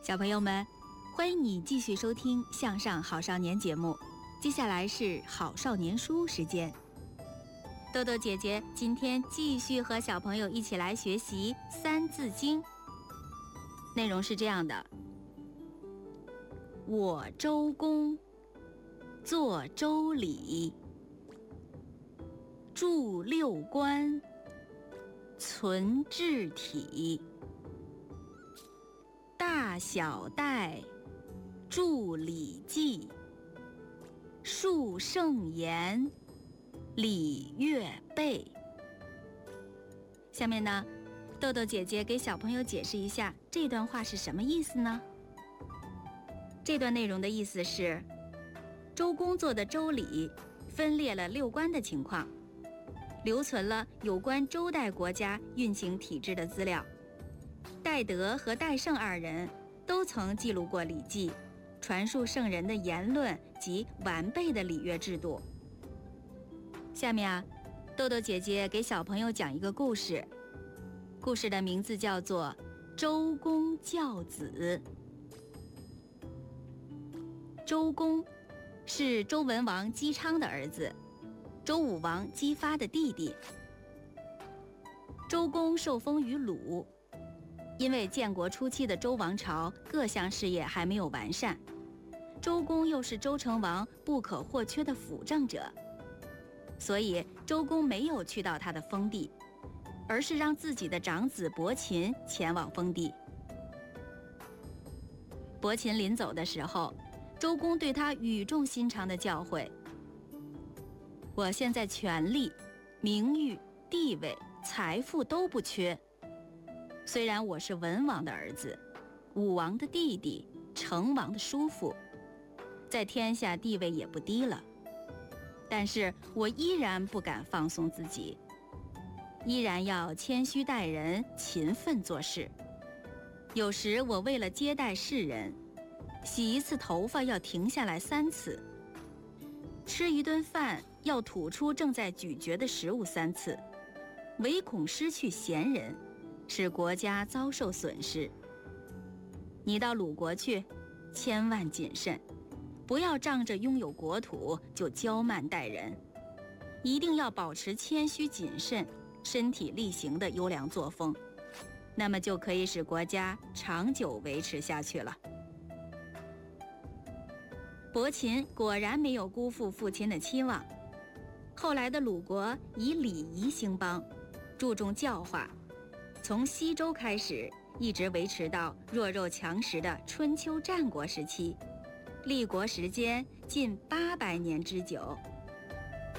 小朋友们，欢迎你继续收听《向上好少年》节目。接下来是好少年书时间。豆豆姐姐今天继续和小朋友一起来学习《三字经》，内容是这样的：我周公作周礼，著六官，存治体，大小戴，著礼记，述圣言，礼乐备。下面呢，豆豆姐姐给小朋友解释一下这段话是什么意思呢？这段内容的意思是，周公做的周礼分列了六官的情况，留存了有关周代国家运行体制的资料。戴德和戴胜二人都曾记录过礼记，传述圣人的言论及完备的礼乐制度。下面豆豆姐姐给小朋友讲一个故事，故事的名字叫做《周公教子》。周公是周文王姬昌的儿子，周武王姬发的弟弟。周公受封于鲁，因为建国初期的周王朝各项事业还没有完善，周公又是周成王不可或缺的辅政者，所以周公没有去到他的封地，而是让自己的长子伯禽前往封地。伯禽临走的时候，周公对他语重心长地教诲：我现在权力、名誉、地位、财富都不缺，虽然我是文王的儿子，武王的弟弟，成王的叔父，在天下地位也不低了，但是我依然不敢放松自己，依然要谦虚待人，勤奋做事。有时我为了接待世人，洗一次头发要停下来3次，吃一顿饭要吐出正在咀嚼的食物3次，唯恐失去贤人，使国家遭受损失。你到鲁国去，千万谨慎，不要仗着拥有国土就骄慢待人，一定要保持谦虚谨慎、身体力行的优良作风，那么就可以使国家长久维持下去了。伯禽果然没有辜负父亲的期望，后来的鲁国以礼仪兴邦，注重教化，从西周开始，一直维持到弱肉强食的春秋战国时期，立国时间近800年之久。